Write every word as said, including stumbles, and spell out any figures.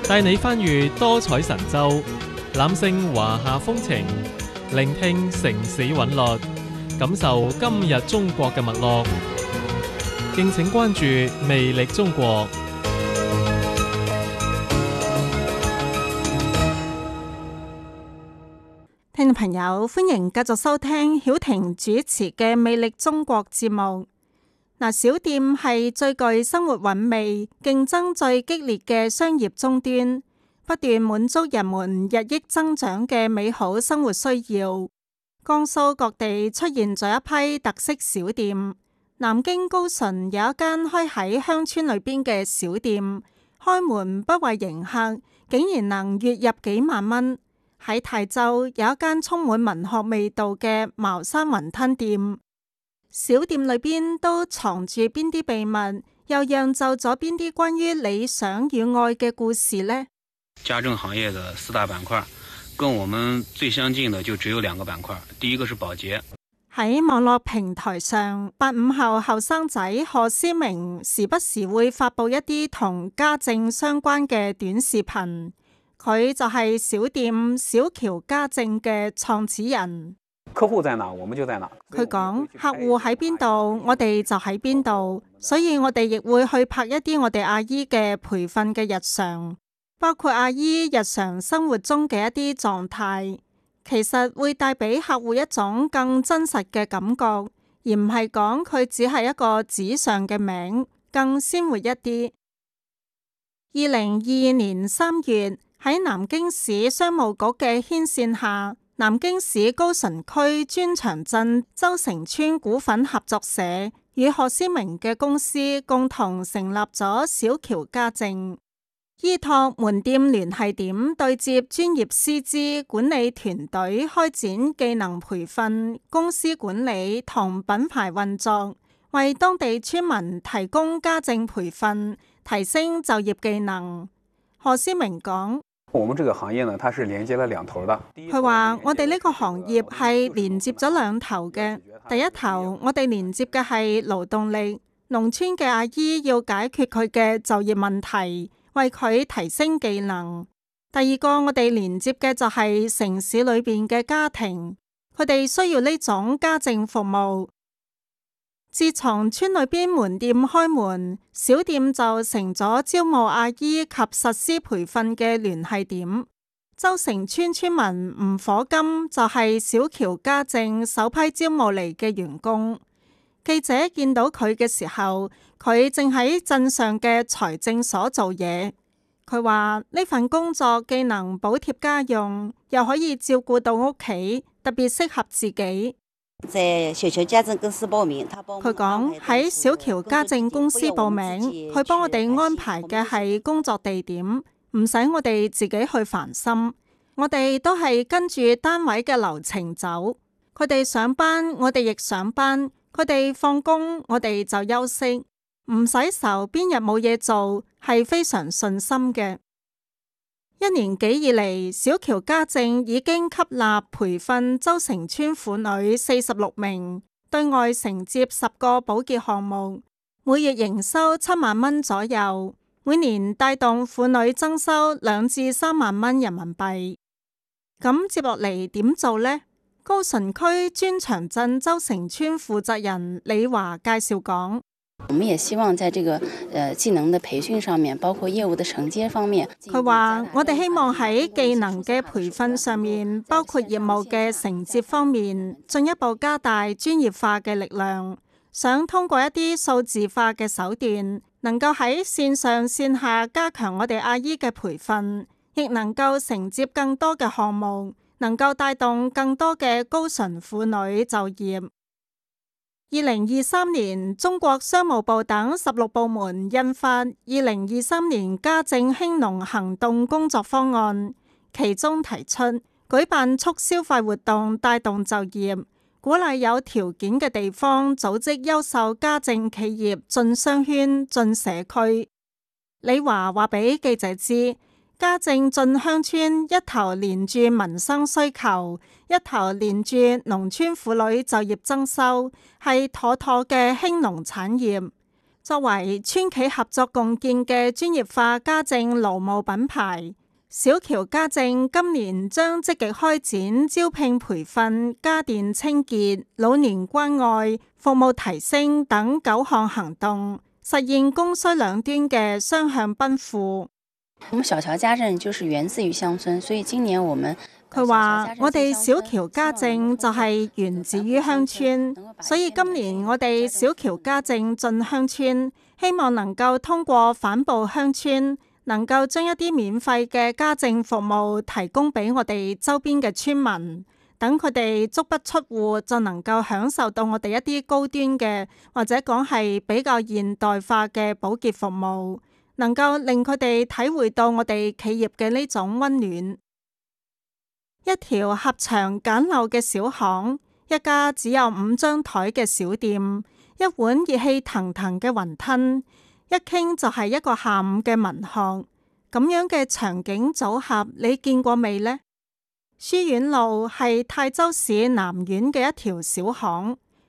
帶你翻閱多彩神州，攬勝華夏風情，聆聽城市韻律，感受今日中國嘅脈絡。敬請關注魅力中國。 聽眾朋友，歡迎繼續收聽曉婷主持嘅《魅力中國》節目。嗱，小店係最具生活韻味、競爭最激烈嘅商業終端，不斷滿足人們日益增長嘅美好生活需要。江蘇各地出現咗一批特色小店，南京高淳有一間開喺鄉村裏邊嘅小店，開門不為迎客，竟然能月入幾萬蚊。喺泰州有一間充滿文學味道嘅茅山雲吞店。小店裏邊都藏住邊啲秘密，又釀就咗邊啲關於理想與愛嘅故事呢？ 家政行業的四大板塊，跟我們最相近的就只有兩個板塊。第一個是保潔。 喺網絡平台上，八五後後生仔賀思明時不時會發佈一啲同家政相關嘅短視頻。佢就係小店小喬家政嘅創始人。 客戶在哪，我們就在哪。 佢講，客戶喺邊度，我哋就喺邊度，所以我哋亦會去拍一啲我哋阿姨嘅培訓嘅日常，包括阿姨日常生活中嘅一啲狀態，其實會帶俾客戶一種更真實嘅感覺，而唔係講佢只係一個紙上嘅名，更鮮活一啲。二零二二年三月，喺南京市商務局嘅牽線下，南京市高淳區磚牆鎮周成村股份合作社與賀思明嘅公司共同成立咗小喬家政，依託門店聯繫點對接專業師資管理團隊，開展技能培訓、公司管理同品牌運作，為當地村民提供家政培訓，提升就業技能。賀思明講， 我們這個行業呢，它是連接了兩頭的。 佢話我哋呢個行業係連接咗兩頭嘅。第一頭，我哋連接嘅係勞動力，農村嘅阿姨要解決佢嘅就業問題，為佢提升技能。第二個，我哋連接嘅就係城市裏邊嘅家庭，佢哋需要呢種家政服務。自從村裏邊門店開門，小店就成咗招募阿姨及實施培訓嘅聯繫點。周成村村民吳火金就係小喬家政首批招募嚟嘅員工。記者見到佢嘅時候，佢正喺鎮上嘅財政所做嘢。佢話呢份工作既能補貼家用，又可以照顧到屋企，特別適合自己。 在小喬家政公司報名， 佢講喺小喬家政公司報名，佢幫我哋安排嘅係工作地點，唔使我哋自己去煩心。我哋都係跟住單位嘅流程走，佢哋上班，我哋亦上班；佢哋放工，我哋就休息，唔使愁邊日冇嘢做，係非常順心嘅。一年幾以嚟，小喬家政已經吸納培訓周成村婦女四十六名，對外承接十個保潔項目，每月營收七萬蚊左右，每年帶動婦女增收兩至三萬蚊人民幣。咁接落嚟點做呢？高淳區磚牆鎮周成村負責人李華介紹講。 我們也希望在這個呃技能的培訓上面，包括業務的承接方面。 佢話：我哋希望喺技能嘅培訓上面，包括業務嘅承接方面，進一步加大專業化嘅力量。想通過一啲數字化嘅手段，能夠喺線上線下加強我哋阿姨嘅培訓，亦能夠承接更多嘅項目，能夠帶動更多嘅高淳婦女就業。二零二三年，中國商務部等十六部門印發《二零二三年家政興農行動工作方案》，其中提出舉辦促消費活動，帶動就業，鼓勵有條件嘅地方組織優秀家政企業進商圈、進社區。李華話俾記者知，家政進鄉村一頭連住民生需求，一頭連住農村婦女就業增收，係妥妥嘅興農產業。 作為村企合作共建嘅專業化家政勞務品牌，小僑家政今年將積極開展招聘培訓、家電清潔、老年關愛、服務提升等九項行動，實現供需兩端嘅雙向奔赴。 我們小僑家政就是源自於鄉村，所以今年我們佢話：我哋小僑家政就係源自於鄉村，所以今年我哋小僑家政進鄉村，希望能夠通過反哺鄉村，能夠將一啲免費嘅家政服務提供俾我哋周邊嘅村民，等佢哋足不出戶就能夠享受到我哋一啲高端嘅或者講係比較現代化嘅保潔服務，能夠令佢哋體會到我哋企業嘅呢種溫暖。一條狹長簡陋嘅小巷，一家只有五張台嘅小店，一碗熱氣騰騰嘅雲吞，一傾就係一個下午嘅文學，咁樣嘅場景組合，你見過未呢？書院路係泰州市南苑嘅一條小巷，